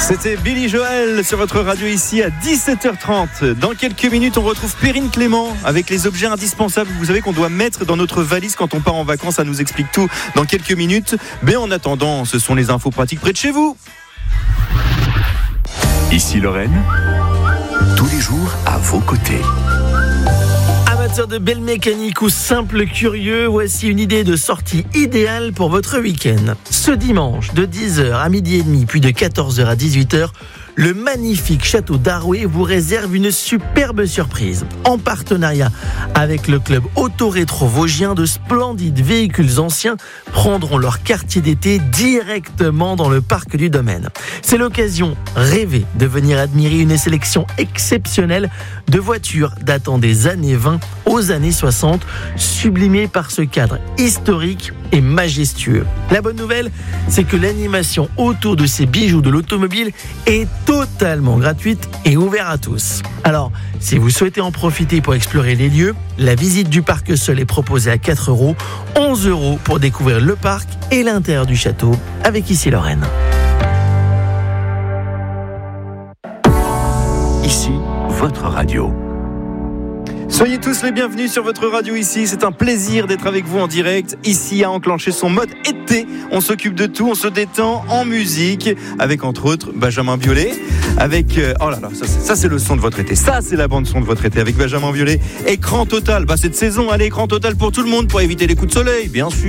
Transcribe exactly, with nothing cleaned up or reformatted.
C'était Billy Joel sur votre radio ici à dix-sept heures trente. Dans quelques minutes, on retrouve Perrine Clément avec les objets indispensables. Vous savez qu'on doit mettre dans notre valise quand on part en vacances. Ça nous explique tout dans quelques minutes. Mais en attendant, ce sont les infos pratiques près de chez vous. Ici Lorraine, tous les jours à vos côtés. Amateur de belle mécanique ou simple curieux, voici une idée de sortie idéale pour votre week-end. Ce dimanche, de dix heures à midi et demi, puis de quatorze heures à dix-huit heures, le magnifique château d'Arouet vous réserve une superbe surprise. En partenariat avec le club Auto-Rétro Vosgien, de splendides véhicules anciens prendront leur quartier d'été directement dans le parc du domaine. C'est l'occasion rêvée de venir admirer une sélection exceptionnelle de voitures datant des années vingt aux années soixante, sublimées par ce cadre historique et majestueux. La bonne nouvelle, c'est que l'animation autour de ces bijoux de l'automobile est totalement gratuite et ouverte à tous. Alors, si vous souhaitez en profiter pour explorer les lieux, la visite du parc seul est proposée à quatre euros, onze euros pour découvrir le parc et l'intérieur du château avec Ici Lorraine. Ici, votre radio. Soyez tous les bienvenus sur votre radio ici. C'est un plaisir d'être avec vous en direct. Ici a enclenché son mode été. On s'occupe de tout, on se détend en musique. Avec entre autres Benjamin Biolay. Avec, euh, oh là là, ça, ça c'est le son de votre été. Ça c'est la bande son de votre été avec Benjamin Biolay. Écran total, bah cette saison, allez, écran total pour tout le monde pour éviter les coups de soleil, bien sûr.